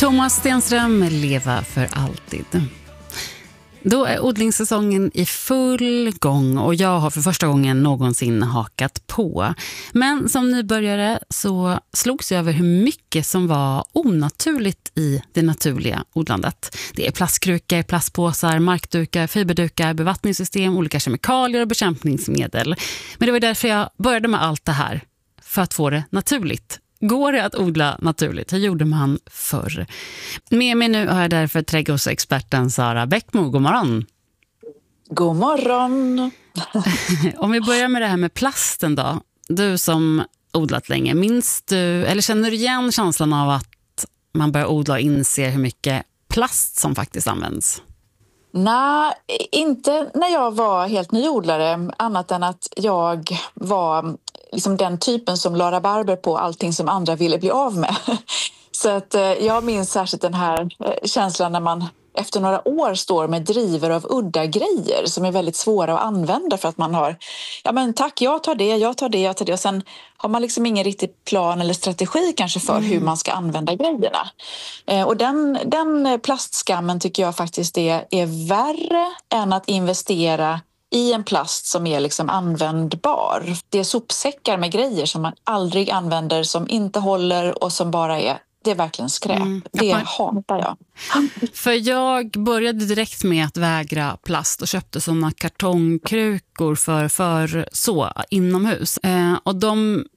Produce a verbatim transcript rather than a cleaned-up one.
Thomas Stenström, Leva för alltid. Då är odlingssäsongen i full gång och jag har för första gången någonsin hakat på. Men som nybörjare så slogs jag över hur mycket som var onaturligt i det naturliga odlandet. Det är plastkrukor, plastpåsar, markdukar, fiberdukar, bevattningssystem, olika kemikalier och bekämpningsmedel. Men det var därför jag började med allt det här, för att få det naturligt. Går det att odla naturligt? Hur gjorde man förr? Med mig nu har jag därför trädgårdsexperten Sara Bäckmo. God morgon! God morgon! Om vi börjar med det här med plasten då. Du som odlat länge, minns du, eller känner du igen känslan av att man börjar odla och inser hur mycket plast som faktiskt används? Nej, inte när jag var helt nyodlare, annat än att jag var liksom den typen som la rabarber på allting som andra ville bli av med. Så att jag minns särskilt den här känslan när man efter några år står med driver av udda grejer som är väldigt svåra att använda för att man har, ja men tack, jag tar det, jag tar det, jag tar det och sen har man liksom ingen riktig plan eller strategi kanske för mm. hur man ska använda grejerna. Eh, och den, den plastskammen tycker jag faktiskt är, är värre än att investera i en plast som är liksom användbar. Det är sopsäckar med grejer som man aldrig använder, som inte håller och som bara är, det är verkligen skräp. Mm, det jag hatar jag. För jag började direkt med att vägra plast och köpte sådana kartongkrukor för, för så inomhus. Eh, och de